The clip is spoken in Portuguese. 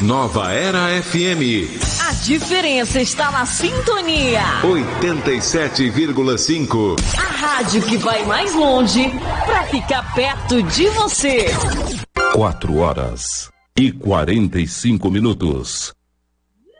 Nova Era FM. A diferença está na sintonia. 87,5. A rádio que vai mais longe para ficar perto de você. 4 horas e 45 minutos.